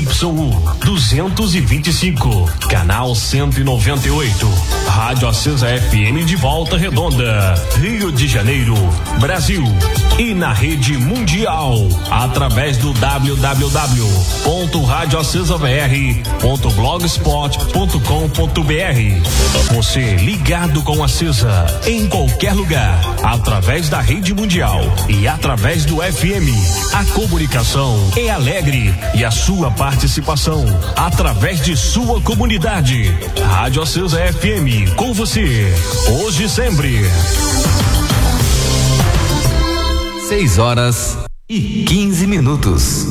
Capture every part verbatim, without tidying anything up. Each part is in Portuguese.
Y U duzentos e vinte e cinco, canal cento e noventa e oito, Rádio Acesa F M de Volta Redonda, Rio de Janeiro, Brasil, e na rede mundial através do w w w ponto rádio acesa v r ponto blogspot ponto com ponto b r. Você ligado com a Acesa em qualquer lugar, através da rede mundial e através do F M. A comunicação é alegre e a sua participação através de sua comunidade. Rádio Acesa F M, com você, hoje e sempre. Seis horas e quinze minutos.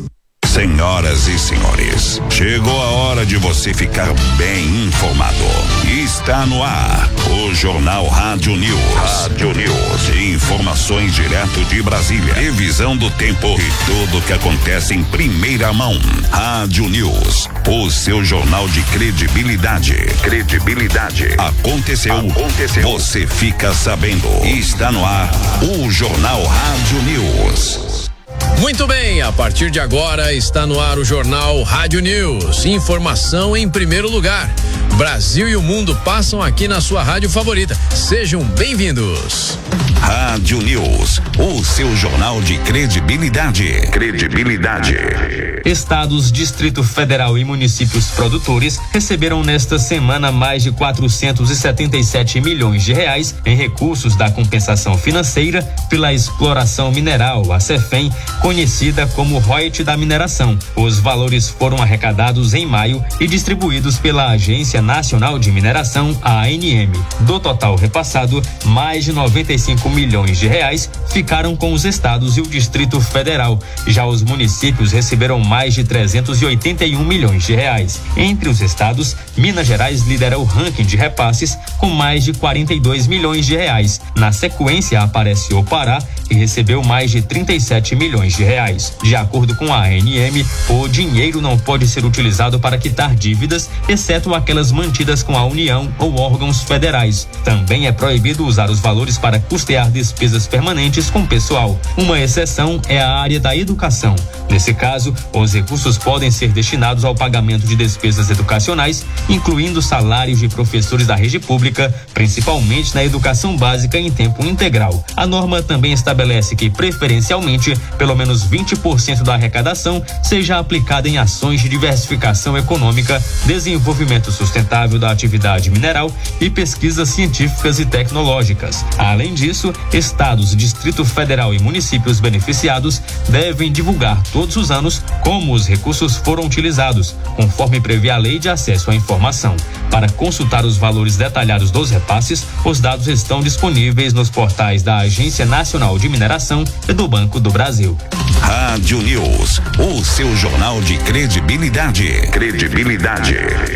Senhoras e senhores, chegou a hora de você ficar bem informado. Está no ar o Jornal Rádio News. Rádio News. Informações direto de Brasília. Previsão do tempo e tudo o que acontece em primeira mão. Rádio News. O seu jornal de credibilidade. Credibilidade. Aconteceu. Aconteceu. Você fica sabendo. Está no ar o Jornal Rádio News. Muito bem, a partir de agora está no ar o Jornal Rádio News. Informação em primeiro lugar. Brasil e o mundo passam aqui na sua rádio favorita. Sejam bem-vindos. Rádio News, o seu jornal de credibilidade. Credibilidade. Estados, Distrito Federal e municípios produtores receberam nesta semana mais de quatrocentos e setenta e sete milhões de reais em recursos da compensação financeira pela exploração mineral, a CEFEM, conhecida como royalty da mineração. Os valores foram arrecadados em maio e distribuídos pela Agência Nacional de Mineração, a A N M. Do total repassado, mais de noventa e cinco milhões de reais ficaram com os estados e o Distrito Federal. Já os municípios receberam mais de trezentos e oitenta e um milhões de reais. Entre os estados, Minas Gerais lidera o ranking de repasses com mais de quarenta e dois milhões de reais. Na sequência aparece o Pará, que recebeu mais de trinta e sete milhões de reais. De acordo com a A N M, o dinheiro não pode ser utilizado para quitar dívidas, exceto aquelas mantidas com a União ou órgãos federais. Também é proibido usar os valores para custear despesas permanentes com pessoal. Uma exceção é a área da educação. Nesse caso, os recursos podem ser destinados ao pagamento de despesas educacionais, incluindo salários de professores da rede pública, principalmente na educação básica em tempo integral. A norma também estabelece que, preferencialmente, pelo menos vinte por cento da arrecadação seja aplicada em ações de diversificação econômica, desenvolvimento sustentável da atividade mineral e pesquisas científicas e tecnológicas. Além disso, estados, Distrito Federal e municípios beneficiados devem divulgar todos os anos como os recursos foram utilizados, conforme prevê a Lei de Acesso à Informação. Para consultar os valores detalhados dos repasses, os dados estão disponíveis nos portais da Agência Nacional de Mineração e do Banco do Brasil. Rádio News, o seu jornal de credibilidade. Credibilidade.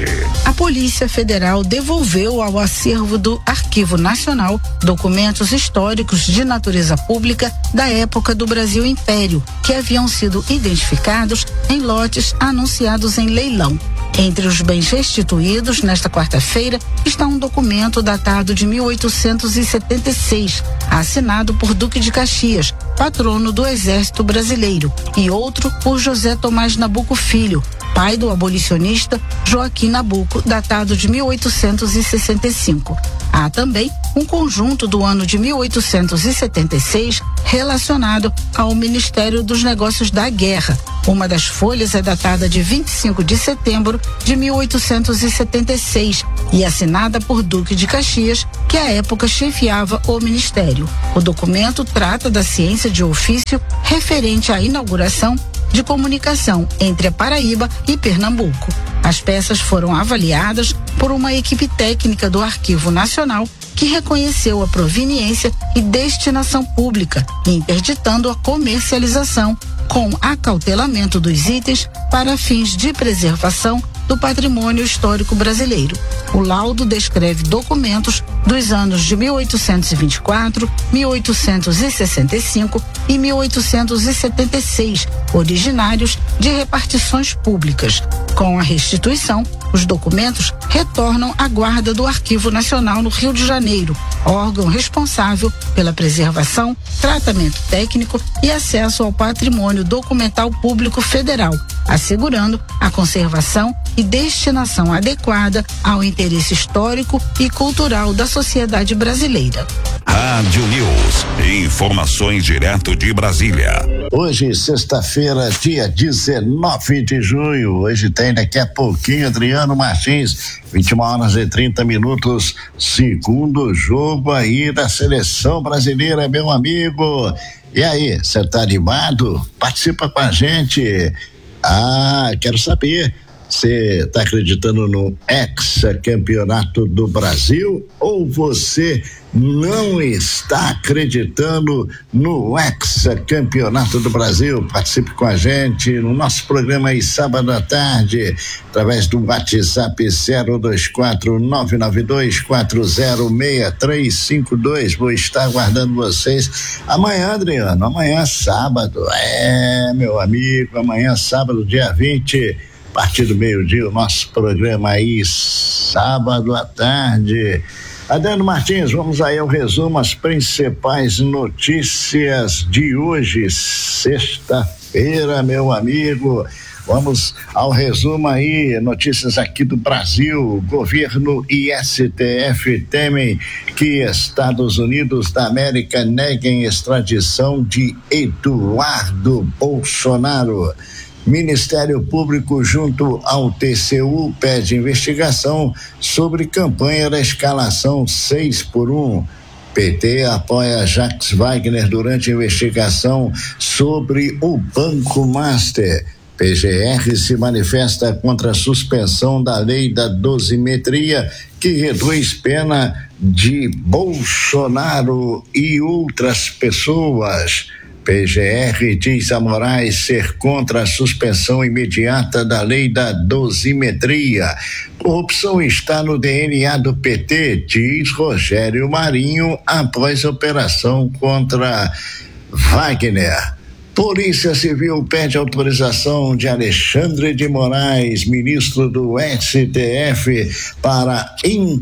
A Polícia Federal devolveu ao acervo do Arquivo Nacional documentos históricos de natureza pública da época do Brasil Império, que haviam sido identificados em lotes anunciados em leilão. Entre os bens restituídos nesta quarta-feira está um documento datado de mil oitocentos e setenta e seis, assinado por Duque de Caxias, patrono do Exército Brasileiro, e outro por José Tomás Nabuco Filho, pai do abolicionista Joaquim Nabuco, datado de mil oitocentos e sessenta e cinco. Há também um conjunto do ano de mil oitocentos e setenta e seis relacionado ao Ministério dos Negócios da Guerra. Uma das folhas é datada de vinte e cinco de setembro de mil oitocentos e setenta e seis e assinada por Duque de Caxias, que à época chefiava o ministério. O documento trata da ciência de ofício referente à inauguração de comunicação entre a Paraíba e Pernambuco. As peças foram avaliadas por uma equipe técnica do Arquivo Nacional, que reconheceu a proveniência e destinação pública, interditando a comercialização com acautelamento dos itens para fins de preservação do patrimônio histórico brasileiro. O laudo descreve documentos dos anos de mil oitocentos e vinte e quatro, mil oitocentos e sessenta e cinco e mil oitocentos e setenta e seis, originários de repartições públicas. Com a restituição, os documentos retornam à guarda do Arquivo Nacional no Rio de Janeiro, órgão responsável pela preservação, tratamento técnico e acesso ao patrimônio documental público federal, assegurando a conservação e destinação adequada ao interesse histórico e cultural da sociedade brasileira. Rádio News. Informações direto de Brasília. Hoje, sexta-feira, dia dezenove de junho. Hoje tem daqui a pouquinho Adriano Martins, vinte e uma horas e trinta minutos. Segundo jogo aí da seleção brasileira, meu amigo. E aí, você tá animado? Participa com a gente. Ah, quero saber. Você está acreditando no hexacampeonato do Brasil ou você não está acreditando no hexacampeonato do Brasil? Participe com a gente no nosso programa aí sábado à tarde, através do WhatsApp zero dois quatro nove nove dois quatro zero seis três cinco dois. Vou estar aguardando vocês amanhã, Adriano. Amanhã, sábado. É, meu amigo, amanhã, sábado, dia vinte. A partir do meio-dia, o nosso programa aí, sábado à tarde. Adriano Martins, vamos aí ao resumo, as principais notícias de hoje, sexta-feira, meu amigo. Vamos ao resumo aí, notícias aqui do Brasil. Governo e S T F temem que Estados Unidos da América neguem extradição de Eduardo Bolsonaro. Ministério Público junto ao T C U pede investigação sobre campanha da escalação seis por um. P T apoia Jacques Wagner durante investigação sobre o Banco Master. P G R se manifesta contra a suspensão da lei da dosimetria que reduz pena de Bolsonaro e outras pessoas. P G R diz a Moraes ser contra a suspensão imediata da lei da dosimetria. Corrupção está no D N A do P T, diz Rogério Marinho após operação contra Wagner. Polícia Civil pede autorização de Alexandre de Moraes, ministro do S T F, para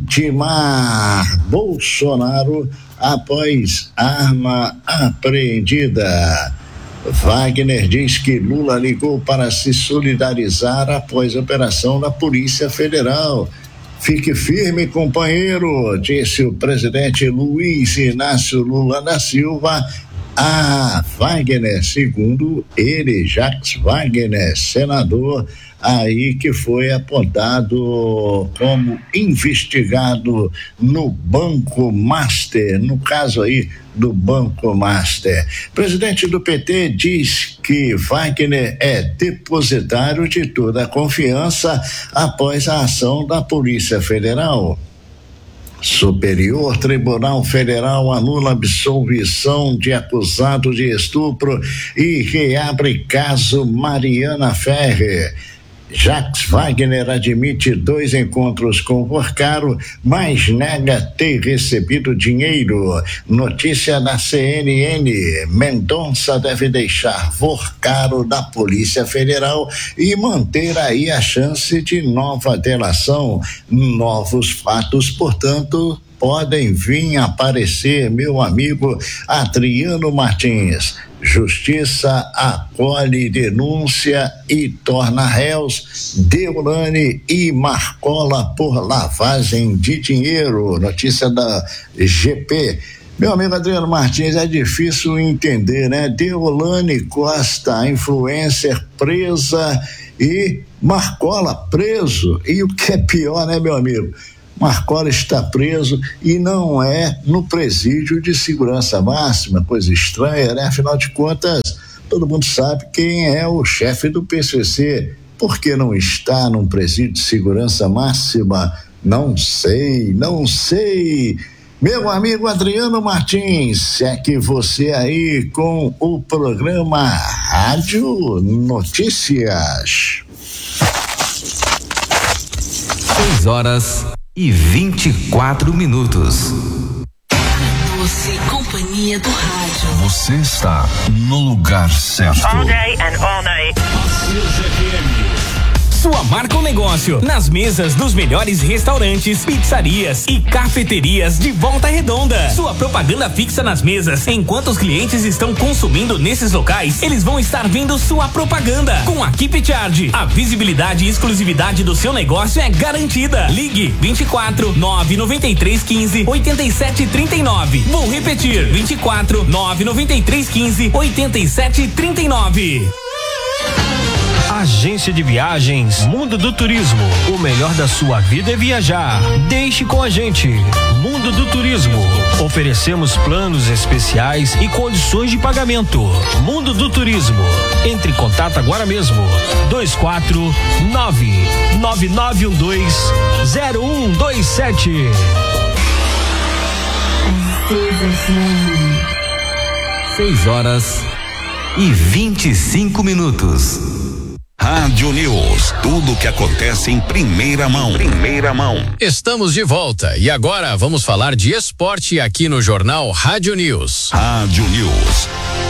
intimar Bolsonaro após arma apreendida. Wagner diz que Lula ligou para se solidarizar após a operação da Polícia Federal. Fique firme, companheiro, disse o presidente Luiz Inácio Lula da Silva a Wagner, segundo ele, Jacques Wagner, senador, aí que foi apontado como investigado no Banco Master, no caso aí do Banco Master. Presidente do P T diz que Wagner é depositário de toda a confiança após a ação da Polícia Federal. Superior Tribunal Federal anula absolvição de acusado de estupro e reabre caso Mariana Ferrer. Jacques Wagner admite dois encontros com Porcaro, mas nega ter recebido dinheiro. Notícia da C N N: Mendonça deve deixar Porcaro da Polícia Federal e manter aí a chance de nova delação. Novos fatos, portanto, podem vir a aparecer, meu amigo Adriano Martins. Justiça acolhe denúncia e torna réus Deolane e Marcola por lavagem de dinheiro. Notícia da G P. Meu amigo Adriano Martins, é difícil entender, né? Deolane Costa, influencer, presa, e Marcola preso. E o que é pior, né, meu amigo? Marcola está preso e não é no presídio de segurança máxima, coisa estranha, né? Afinal de contas, todo mundo sabe quem é o chefe do P C C. Por que não está num presídio de segurança máxima? Não sei, não sei. Meu amigo Adriano Martins, é que você aí com o programa Rádio Notícias. Seis horas e vinte e quatro minutos. Doce companhia do rádio. Você está no lugar certo. All day and all night. sua marca ou negócio nas mesas dos melhores restaurantes, pizzarias e cafeterias de Volta Redonda. Sua propaganda fixa nas mesas. Enquanto os clientes estão consumindo nesses locais, eles vão estar vendo sua propaganda. Com a Keep Charge, a visibilidade e exclusividade do seu negócio é garantida. Ligue vinte e quatro, nove noventa e três, quinze, oitenta e sete, trinta e nove. Vou repetir, vinte e quatro, nove noventa e três, quinze, oitenta e sete, trinta e nove. Agência de Viagens Mundo do Turismo. O melhor da sua vida é viajar. Deixe com a gente. Mundo do Turismo. Oferecemos planos especiais e condições de pagamento. Mundo do Turismo. Entre em contato agora mesmo. dois quatro nove, nove nove um dois, zero um dois sete. Seis horas e vinte e cinco minutos. Rádio News, tudo que acontece em primeira mão. Primeira mão. Estamos de volta e agora vamos falar de esporte aqui no Jornal Rádio News. Rádio News.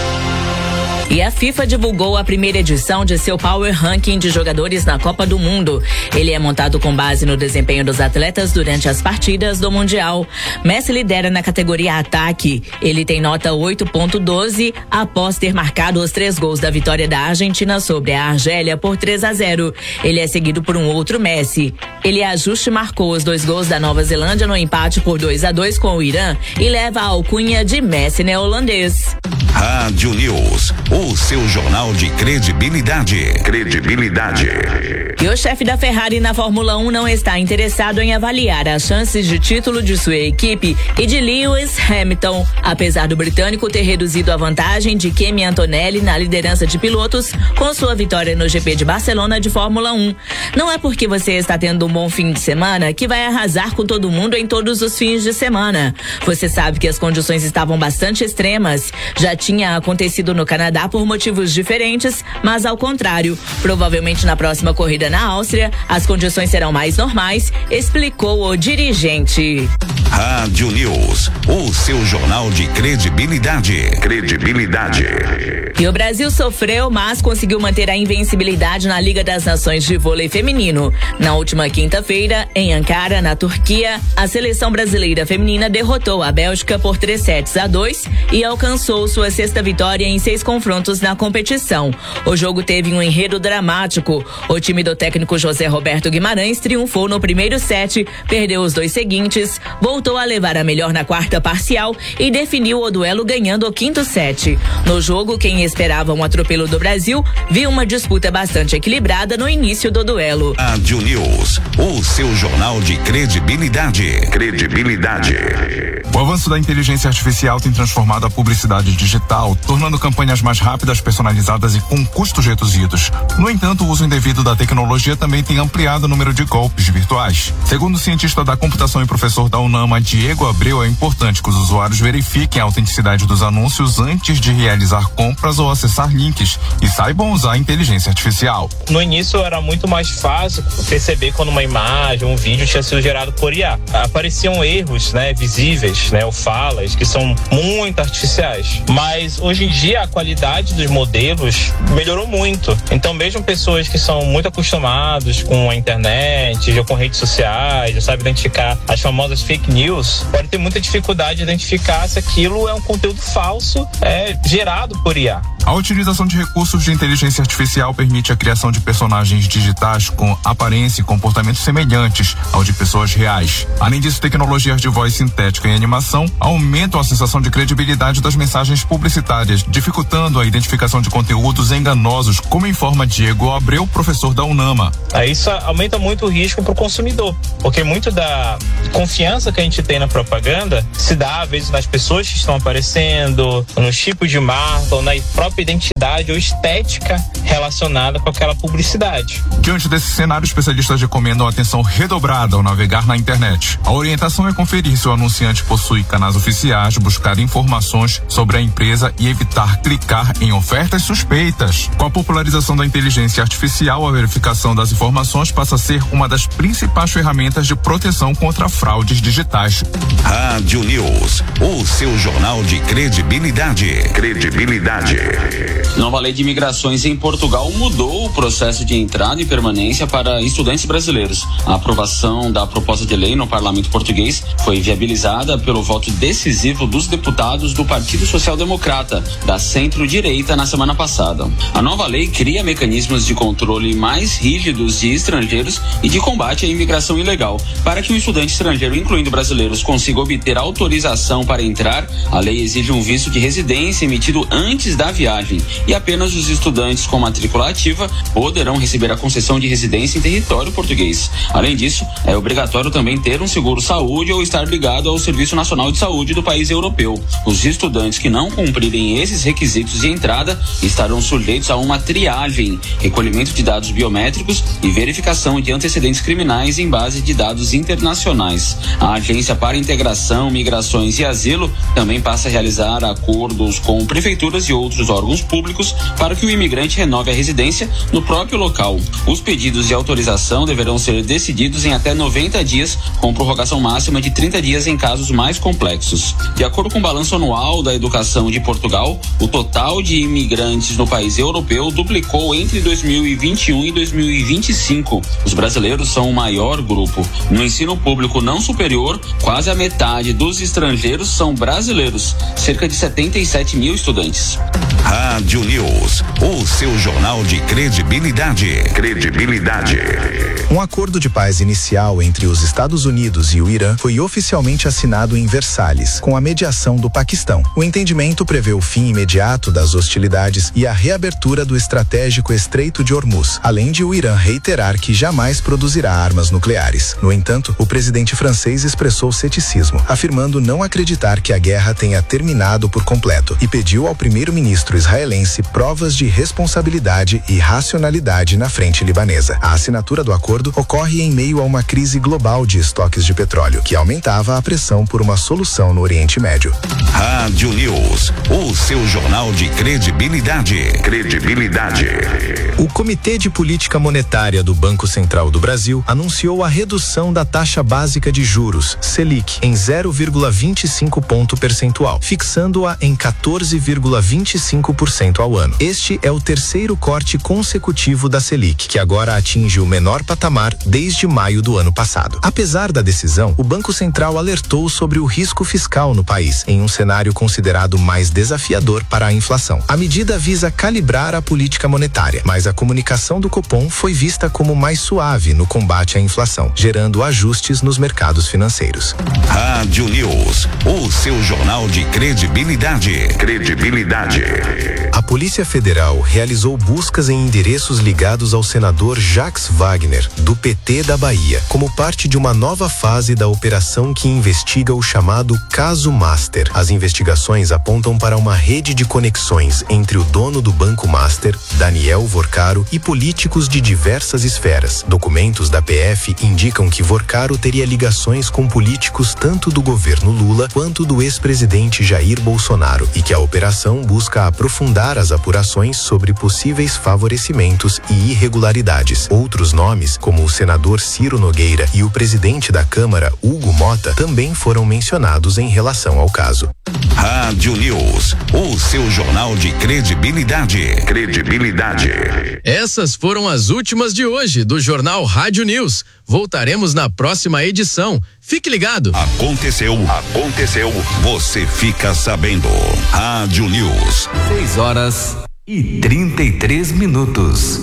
E a FIFA divulgou a primeira edição de seu Power Ranking de jogadores na Copa do Mundo. Ele é montado com base no desempenho dos atletas durante as partidas do Mundial. Messi lidera na categoria ataque. Ele tem nota oito ponto doze após ter marcado os três gols da vitória da Argentina sobre a Argélia por três a zero. Ele é seguido por um outro Messi. Ele ajuste marcou os dois gols da Nova Zelândia no empate por dois a dois com o Irã e leva a alcunha de Messi neozelandês. Rádio News, o seu jornal de credibilidade. Credibilidade. E o chefe da Ferrari na Fórmula um não está interessado em avaliar as chances de título de sua equipe e de Lewis Hamilton, apesar do britânico ter reduzido a vantagem de Kimi Antonelli na liderança de pilotos com sua vitória no G P de Barcelona de Fórmula um. Não é porque você está tendo um bom fim de semana que vai arrasar com todo mundo em todos os fins de semana. Você sabe que as condições estavam bastante extremas. Já tinha acontecido no Canadá por motivos diferentes, mas ao contrário, provavelmente na próxima corrida na Áustria, as condições serão mais normais, explicou o dirigente. Rádio News, o seu jornal de credibilidade. Credibilidade. E o Brasil sofreu, mas conseguiu manter a invencibilidade na Liga das Nações de Vôlei Feminino. Na última quinta-feira, em Ankara, na Turquia, a seleção brasileira feminina derrotou a Bélgica por três sets a dois e alcançou sua sexta vitória em seis confrontos na competição. O jogo teve um enredo dramático. O time do técnico José Roberto Guimarães triunfou no primeiro set, perdeu os dois seguintes, voltou a levar a melhor na quarta parcial e definiu o duelo ganhando o quinto set. No jogo, quem esperava um atropelo do Brasil viu uma disputa bastante equilibrada no início do duelo. Rádio News, o seu jornal de credibilidade. Credibilidade. O avanço da inteligência artificial tem transformado a publicidade digital, tornando campanhas mais rápidas, personalizadas e com custos reduzidos. No entanto, o uso indevido da tecnologia também tem ampliado o número de golpes virtuais. Segundo o cientista da computação e professor da UNAMA, Diego Abreu, é importante que os usuários verifiquem a autenticidade dos anúncios antes de realizar compras ou acessar links e saibam usar a inteligência artificial. No início era muito mais fácil perceber quando uma imagem, um vídeo tinha sido gerado por I A. Apareciam erros, né, visíveis, né, ou falas que são muito artificiais. Mas hoje em dia a qualidade dos modelos melhorou muito. Então mesmo pessoas que são muito acostumadas com a internet, já com redes sociais, já sabem identificar as famosas fake news, podem ter muita dificuldade de identificar se aquilo é um conteúdo falso, é gerado por I A. A utilização de recursos de inteligência artificial permite a criação de personagens digitais com aparência e comportamentos semelhantes ao de pessoas reais. Além disso, tecnologias de voz sintética e animação aumentam a sensação de credibilidade das mensagens publicitárias, dificultando a identificação de conteúdos enganosos, como informa Diego Abreu, professor da UNAMA. Isso aumenta muito o risco para o consumidor, porque muito da confiança que a gente tem na propaganda se dá, às vezes, nas pessoas que estão aparecendo, nos tipos de marca, ou na própria identidade ou estética relacionada com aquela publicidade. Diante desse cenário, especialistas recomendam atenção redobrada ao navegar na internet. A orientação é conferir se o anunciante possui canais oficiais, buscar informações sobre a empresa e evitar clicar em ofertas suspeitas. Com a popularização da inteligência artificial, a verificação das informações passa a ser uma das principais ferramentas de proteção contra fraudes digitais. Rádio News, o seu jornal de credibilidade. Credibilidade. nova lei de imigrações em Portugal mudou o processo de entrada e permanência para estudantes brasileiros. A aprovação da proposta de lei no parlamento português foi viabilizada pelo voto decisivo dos deputados do Partido Social Democrata, da centro-direita, na semana passada. A nova lei cria mecanismos de controle mais rígidos de estrangeiros e de combate à imigração ilegal. Para que um estudante estrangeiro, incluindo brasileiros, consiga obter autorização para entrar, a lei exige um visto de residência emitido antes da viagem, e apenas os estudantes com matrícula ativa poderão receber a concessão de residência em território português. Além disso, é obrigatório também ter um seguro-saúde ou estar ligado ao Serviço Nacional de Saúde do país europeu. Os estudantes que não cumprirem esses requisitos de entrada estarão sujeitos a uma triagem, recolhimento de dados biométricos e verificação de antecedentes criminais em base de dados internacionais. A Agência para Integração, Migrações e Asilo também passa a realizar acordos com prefeituras e outros órgãos públicos para que o imigrante renove a residência no próprio local. Os pedidos de autorização deverão ser decididos em até noventa dias, com prorrogação máxima de trinta dias em casos mais complexos. De acordo com o balanço anual da educação de Portugal, o total de imigrantes no país europeu duplicou entre dois mil e vinte e um e dois mil e vinte e cinco. Os brasileiros são o maior grupo. No ensino público não superior, quase a metade dos estrangeiros são brasileiros, cerca de setenta e sete mil estudantes. Rádio News, o seu jornal de credibilidade. Credibilidade. Um acordo de paz inicial entre os Estados Unidos e o Irã foi oficialmente assinado em Versalhes, com a mediação do Paquistão. O entendimento prevê o fim imediato das hostilidades e a reabertura do estratégico Estreito de Hormuz, além de o Irã reiterar que jamais produzirá armas nucleares. No entanto, o presidente francês expressou ceticismo, afirmando não acreditar que a guerra tenha terminado por completo e pediu ao primeiro-ministro israelense provas de responsabilidade e racionalidade na frente libanesa. A assinatura do acordo ocorre em meio a uma crise global de estoques de petróleo, que aumentava a pressão por uma solução no Oriente Médio. Rádio News, o seu jornal de credibilidade. Credibilidade. O Comitê de Política Monetária do Banco Central do Brasil anunciou a redução da taxa básica de juros, Selic, em zero vírgula vinte e cinco ponto percentual, fixando-a em quatorze vírgula vinte e cinco por cento ao ano. Este é o terceiro corte consecutivo da Selic, que agora atinge o menor patamar desde maio do ano passado. Apesar da decisão, o Banco Central alertou sobre o risco fiscal no país, em um cenário considerado mais desafiador para a inflação. A medida visa calibrar a política monetária, mas a comunicação do Copom foi vista como mais suave no combate à inflação, gerando ajustes nos mercados financeiros. Rádio News, o seu jornal de credibilidade. Credibilidade. A Polícia Federal realizou buscas em endereços ligados ao senador Jacques Wagner, do P T da Bahia, como parte de uma nova fase da operação que investiga o chamado Caso Master. As investigações apontam para uma rede de conexões entre o dono do Banco Master, Daniel Vorcaro, e políticos de diversas esferas. Documentos da P F indicam que Vorcaro teria ligações com políticos tanto do governo Lula quanto do ex-presidente Jair Bolsonaro, e que a operação busca aprofundar as apurações sobre possíveis favorecimentos e irregularidades. Outros nomes, como o senador Ciro Nogueira e o presidente da Câmara, Hugo Mota, também foram mencionados em relação ao caso. Rádio News, o seu jornal de credibilidade. Credibilidade. Essas foram as últimas de hoje do Jornal Rádio News. Voltaremos na próxima edição. Fique ligado. Aconteceu, aconteceu, você fica sabendo. Rádio News. seis horas e trinta e três minutos.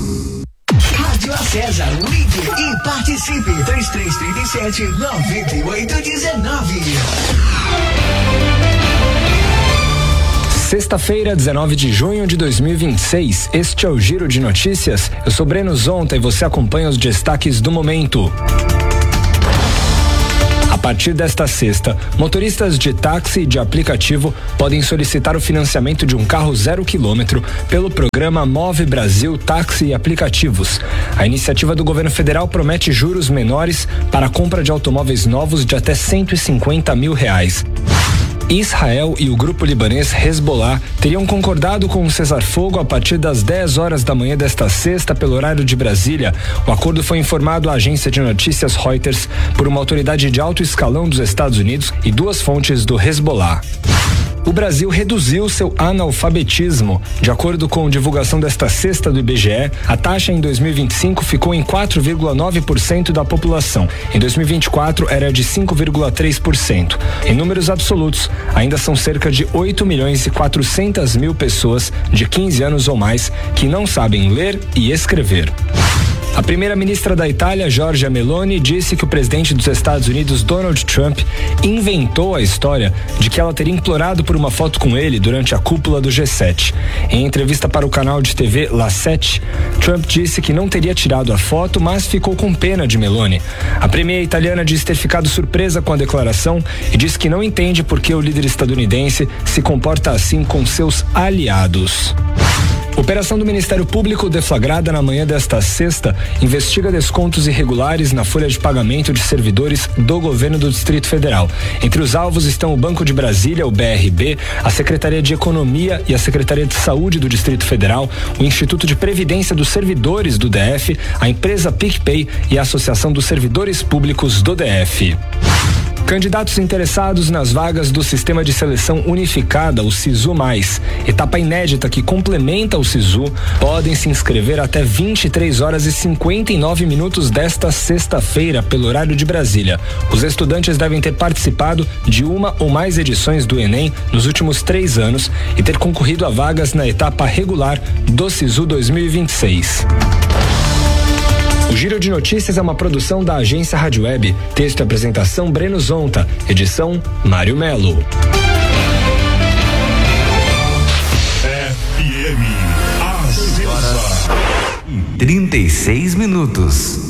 Rádio Acesa, ligue e participe. três três três sete, nove oito um nove. Sexta-feira, dezenove de junho de dois mil e vinte e seis, este é o Giro de Notícias. Eu sou Breno Zonta e você acompanha os destaques do momento. A partir desta sexta, motoristas de táxi e de aplicativo podem solicitar o financiamento de um carro zero quilômetro pelo programa Move Brasil Táxi e Aplicativos. A iniciativa do governo federal promete juros menores para a compra de automóveis novos de até cento e cinquenta mil reais. Israel e o grupo libanês Hezbollah teriam concordado com um cessar-fogo a partir das dez horas da manhã desta sexta pelo horário de Brasília. O acordo foi informado à agência de notícias Reuters por uma autoridade de alto escalão dos Estados Unidos e duas fontes do Hezbollah. O Brasil reduziu seu analfabetismo. De acordo com divulgação desta sexta do I B G E, a taxa em dois mil e vinte e cinco ficou em quatro vírgula nove por cento da população. Em dois mil e vinte e quatro era de cinco vírgula três por cento. Em números absolutos, ainda são cerca de oito milhões e quatrocentas mil pessoas de quinze anos ou mais que não sabem ler e escrever. A primeira-ministra da Itália, Giorgia Meloni, disse que o presidente dos Estados Unidos, Donald Trump, inventou a história de que ela teria implorado por uma foto com ele durante a cúpula do G sete. Em entrevista para o canal de T V La Sette, Trump disse que não teria tirado a foto, mas ficou com pena de Meloni. A premier italiana disse ter ficado surpresa com a declaração e disse que não entende por que o líder estadunidense se comporta assim com seus aliados. Operação do Ministério Público deflagrada na manhã desta sexta investiga descontos irregulares na folha de pagamento de servidores do governo do Distrito Federal. Entre os alvos estão o Banco de Brasília, o B R B, a Secretaria de Economia e a Secretaria de Saúde do Distrito Federal, o Instituto de Previdência dos Servidores do D F, a empresa PicPay e a Associação dos Servidores Públicos do D F. Candidatos interessados nas vagas do Sistema de Seleção Unificada, o SISU mais, etapa inédita que complementa o SISU, podem se inscrever até vinte e três horas e cinquenta e nove minutos desta sexta-feira, pelo horário de Brasília. Os estudantes devem ter participado de uma ou mais edições do Enem nos últimos três anos e ter concorrido a vagas na etapa regular do SISU dois mil e vinte e seis. O Giro de Notícias é uma produção da agência Rádio Web. Texto e apresentação Breno Zonta. Edição Mário Melo. F M Acesa. trinta e seis minutos.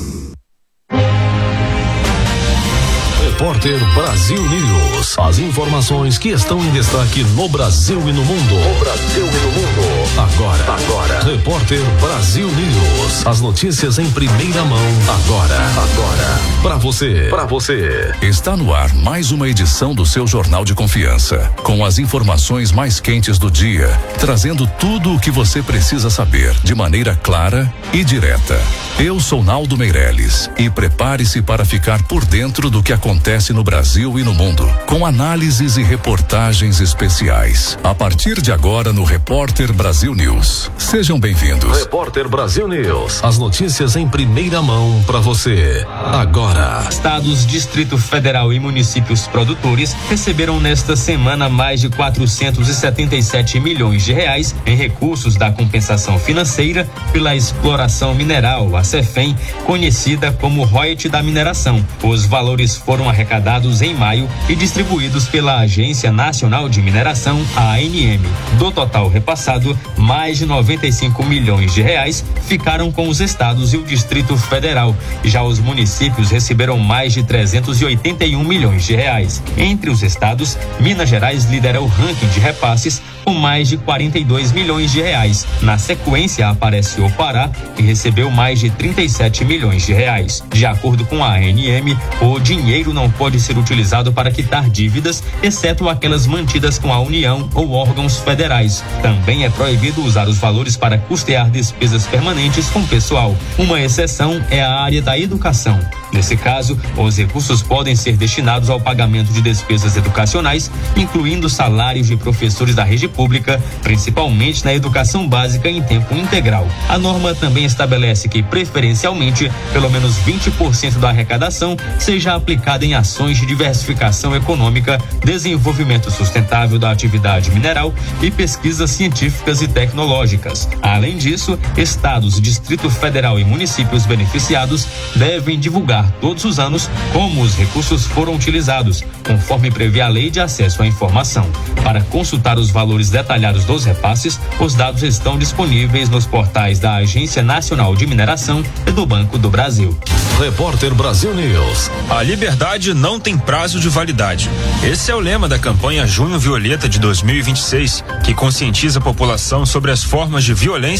Repórter Brasil News. As informações que estão em destaque no Brasil e no mundo. No Brasil e no mundo. Agora. Agora. Repórter Brasil News. As notícias em primeira mão. Agora. Agora. Pra você. Pra você. Está no ar mais uma edição do seu Jornal de Confiança. Com as informações mais quentes do dia. Trazendo tudo o que você precisa saber. De maneira clara e direta. Eu sou Naldo Meirelles. E prepare-se para ficar por dentro do que acontece no Brasil e no mundo, com análises e reportagens especiais. A partir de agora no Repórter Brasil News. Sejam bem-vindos. Repórter Brasil News. As notícias em primeira mão para você. Agora. Estados, Distrito Federal e municípios produtores receberam nesta semana mais de quatrocentos e setenta e sete milhões de reais em recursos da compensação financeira pela exploração mineral, a CEFEM, conhecida como royalty da mineração. Os valores foram arrecadados em maio e distribuídos pela Agência Nacional de Mineração, a A N M. Do total repassado, mais de noventa e cinco milhões de reais ficaram com os estados e o Distrito Federal. Já os municípios receberam mais de trezentos e oitenta e um milhões de reais. Entre os estados, Minas Gerais lidera o ranking de repasses com mais de quarenta e dois milhões de reais. Na sequência aparece o Pará, que recebeu mais de trinta e sete milhões de reais. De acordo com a A N M, o dinheiro não pode ser utilizado para quitar dívidas, exceto aquelas mantidas com a União ou órgãos federais. Também é proibido usar os valores para custear despesas permanentes com pessoal. Uma exceção é a área da educação. Nesse caso, os recursos podem ser destinados ao pagamento de despesas educacionais, incluindo salários de professores da rede pública, principalmente na educação básica em tempo integral. A norma também estabelece que, preferencialmente, pelo menos vinte por cento da arrecadação seja aplicada em ações de diversificação econômica, desenvolvimento sustentável da atividade mineral e pesquisas científicas e tecnológicas. Além disso, estados, Distrito Federal e municípios beneficiados devem divulgar todos os anos como os recursos foram utilizados, conforme prevê a Lei de Acesso à Informação. Para consultar os valores detalhados dos repasses, os dados estão disponíveis nos portais da Agência Nacional de Mineração e do Banco do Brasil. Repórter Brasil News. A liberdade não tem prazo de validade. Esse é o lema da campanha Junho Violeta de dois mil e vinte e seis, que conscientiza a população sobre as formas de violência